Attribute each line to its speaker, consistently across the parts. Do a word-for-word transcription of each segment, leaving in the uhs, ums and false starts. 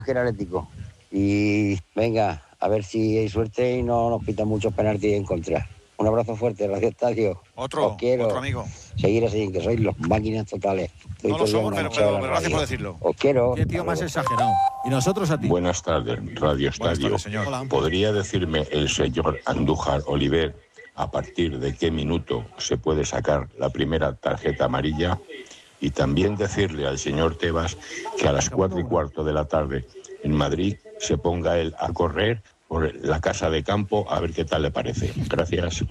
Speaker 1: que era Atlético. Y venga, a ver si hay suerte y no nos pitan muchos penaltis en contra. Un abrazo fuerte, Radio Estadio.
Speaker 2: Otro,
Speaker 1: Os quiero.
Speaker 2: otro amigo.
Speaker 1: Seguir así, que sois los máquinas totales. Estoy
Speaker 2: No lo somos, pero, pero, pero gracias
Speaker 1: radio.
Speaker 2: por decirlo.
Speaker 1: Os quiero.
Speaker 3: Qué tío más exagerado. Y nosotros a ti.
Speaker 4: Buenas tardes, Radio Estadio.
Speaker 2: Buenas tardes, señor.
Speaker 4: ¿Podría decirme el señor Andújar Oliver a partir de qué minuto se puede sacar la primera tarjeta amarilla? Y también decirle al señor Tebas que a las cuatro y cuarto de la tarde en Madrid se ponga él a correr por la casa de campo a ver qué tal le parece. Gracias.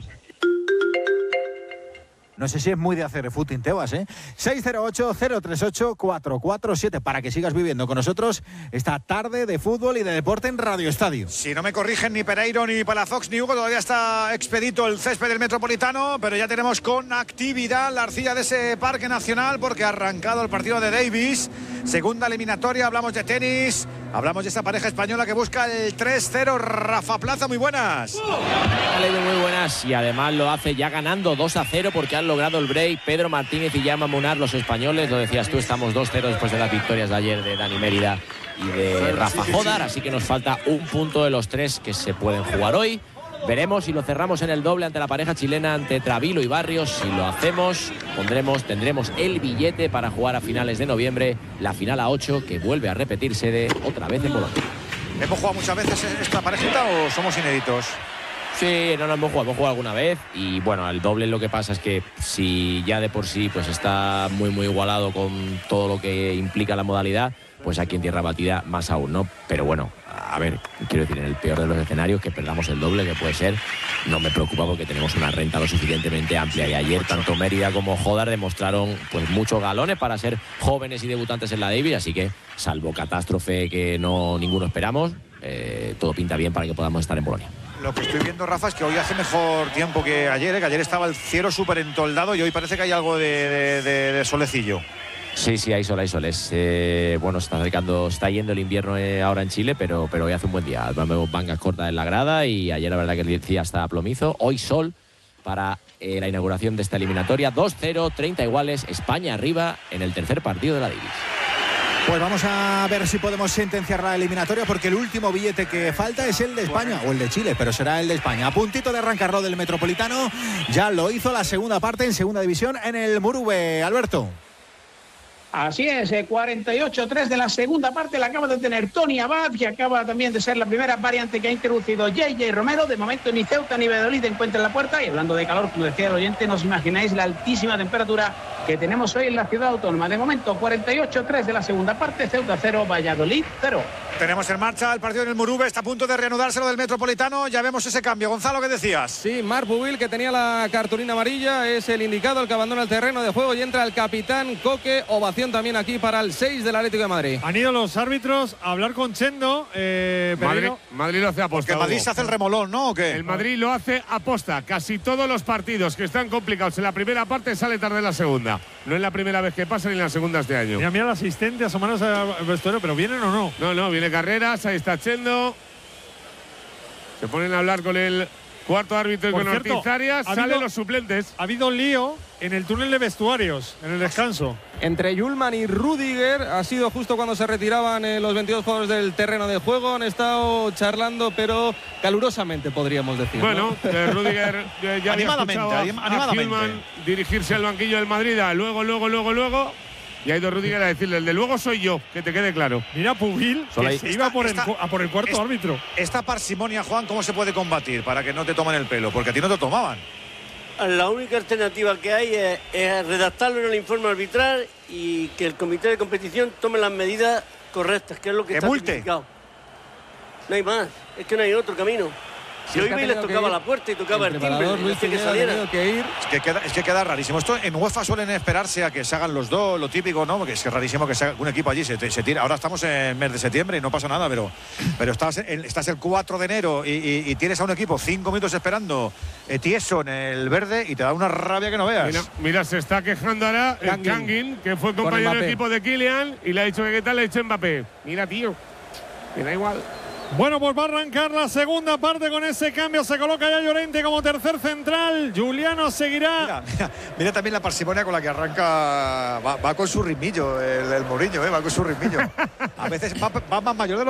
Speaker 3: No sé si es muy de hacer footing, Tebas, ¿eh? seis cero ocho, cero tres ocho, cuatro cuatro siete para que sigas viviendo con nosotros esta tarde de fútbol y de deporte en Radio Estadio.
Speaker 2: Si no me corrigen ni Pereiro, ni Palafox, ni Hugo, todavía está expedito el césped del Metropolitano, pero ya tenemos con actividad la arcilla de ese Parque Nacional porque ha arrancado el partido de Davis. Segunda eliminatoria, hablamos de tenis, hablamos de esa pareja española que busca el tres cero. Rafa Plaza, muy buenas.
Speaker 5: Muy buenas, y además lo hace ya ganando dos a cero porque han logrado el break Pedro Martínez y Jaume Munar, los españoles. Lo decías tú, estamos dos cero después de las victorias de ayer de Dani Mérida y de Rafa Jodar, así que nos falta un punto de los tres que se pueden jugar hoy. Veremos si lo cerramos en el doble ante la pareja chilena, ante Travilo y Barrios. Si lo hacemos, pondremos, tendremos el billete para jugar a finales de noviembre la final a ocho, que vuelve a repetirse de otra vez en Bolonia.
Speaker 2: ¿Hemos jugado muchas veces esta parejita o somos inéditos?
Speaker 5: Sí, no, no hemos jugado, hemos jugado alguna vez y bueno, el doble lo que pasa es que si ya de por sí pues está muy muy igualado con todo lo que implica la modalidad, pues aquí en tierra batida más aún, ¿no? Pero bueno, a ver, quiero decir, en el peor de los escenarios que perdamos el doble, que puede ser, no me preocupa porque tenemos una renta lo suficientemente amplia y ayer tanto Mérida como Jodar demostraron pues muchos galones para ser jóvenes y debutantes en la Davis, así que salvo catástrofe que no ninguno esperamos, eh, todo pinta bien para que podamos estar en Bolonia.
Speaker 2: Lo que estoy viendo, Rafa, es que hoy hace mejor tiempo que ayer, ¿eh? Que ayer estaba el cielo súper entoldado y hoy parece que hay algo de, de, de, de solecillo.
Speaker 5: Sí, sí, hay sol, hay sol. Es, eh, bueno, está acercando, está yendo el invierno eh, ahora en Chile, pero, pero hoy hace un buen día. Vemos mangas cortas en la grada y ayer la verdad que el día está plomizo. Hoy sol para eh, la inauguración de esta eliminatoria. dos cero, treinta iguales, España arriba en el tercer partido de la Davis.
Speaker 3: Pues vamos a ver si podemos sentenciar la eliminatoria porque el último billete que falta es el de España o el de Chile, pero será el de España. A puntito de arrancarlo del Metropolitano, ya lo hizo la segunda parte en segunda división en el Murube. Alberto.
Speaker 6: Así es, cuarenta y ocho tres de la segunda parte la acaba de tener Tony Abad, que acaba también de ser la primera variante que ha introducido J J Romero. De momento ni Ceuta ni Valladolid encuentran la puerta y hablando de calor, como decía el oyente, no os imagináis la altísima temperatura que tenemos hoy en la ciudad autónoma. De momento cuarenta y ocho tres de la segunda parte, Ceuta cero, Valladolid cero.
Speaker 2: Tenemos en marcha el partido en el Murube, está a punto de reanudarse lo del Metropolitano, ya vemos ese cambio. Gonzalo, ¿qué decías?
Speaker 7: Sí, Marc Bubil, que tenía la cartulina amarilla, es el indicado, el que abandona el terreno de juego y entra el capitán Coque. Ovación también aquí para el seis del Atlético de Madrid.
Speaker 8: Han ido los árbitros a hablar con Chendo. Eh,
Speaker 9: Madrid, Madrid lo hace aposta.
Speaker 2: Porque Madrid se hace el remolón, ¿no? ¿O qué?
Speaker 9: El Madrid lo hace aposta. Casi todos los partidos que están complicados en la primera parte sale tarde en la segunda. No es la primera vez que pasa ni en la segunda este año.
Speaker 8: Mira, mira al asistente asomándose al vestuario, pero ¿vienen o no?
Speaker 9: No, no, viene Carreras, ahí está Chendo. Se ponen a hablar con el cuarto árbitro y con Ortiz Arias. Salen los suplentes.
Speaker 8: Ha habido lío en el túnel de vestuarios, en el descanso.
Speaker 7: Entre Yulman y Rudiger, ha sido justo cuando se retiraban eh, los veintidós jugadores del terreno de juego. Han estado charlando, pero calurosamente, podríamos decir.
Speaker 9: Bueno,
Speaker 7: ¿no?
Speaker 9: eh, Rudiger eh, ya
Speaker 2: animadamente,
Speaker 9: había
Speaker 2: anim-
Speaker 9: a,
Speaker 2: animadamente.
Speaker 9: a Yulman dirigirse al banquillo del Madrid. Luego, luego, luego, luego. Y ha ido Rudiger a decirle, el de luego soy yo, que te quede claro.
Speaker 8: Mira Pubil, que
Speaker 2: ahí.
Speaker 8: se iba
Speaker 2: Esta,
Speaker 8: por,
Speaker 2: esta,
Speaker 8: el, a por el cuarto
Speaker 2: esta,
Speaker 8: árbitro.
Speaker 2: Esta parsimonia, Juan, ¿cómo se puede combatir para que no te tomen el pelo? Porque a ti no te tomaban.
Speaker 10: La única alternativa que hay es, es redactarlo en el informe arbitral y que el comité de competición tome las medidas correctas, que es lo que,
Speaker 2: que
Speaker 10: está
Speaker 2: multe.
Speaker 10: tipificado. No hay más, es que no hay otro camino. Si hoy les tocaba la puerta y tocaba el timbre,
Speaker 7: Luis
Speaker 10: que saliera.
Speaker 7: Que ir.
Speaker 2: Es que, queda, es que queda rarísimo. Esto en UEFA suelen esperarse a que se hagan los dos, lo típico, ¿no? Porque es que es rarísimo que se haga un equipo allí, se, se tira. Ahora estamos en mes de septiembre y no pasa nada, pero, pero estás, el, estás el cuatro de enero y, y, y tienes a un equipo cinco minutos esperando eh, tieso en el verde y te da una rabia que no veas.
Speaker 9: Mira, mira se está quejando ahora el Kangin, que fue compañero del equipo de Kylian y le ha dicho que qué tal, le ha dicho Mbappé. Mira, tío, me da igual.
Speaker 8: Bueno, pues va a arrancar la segunda parte con ese cambio. Se coloca ya Llorente como tercer central. Juliano seguirá.
Speaker 2: Mira, mira, mira también la parsimonia con la que arranca. Va, va con su ritmillo el, el Mourinho, ¿eh? Va con su ritmillo. A veces va, va más mayor de lo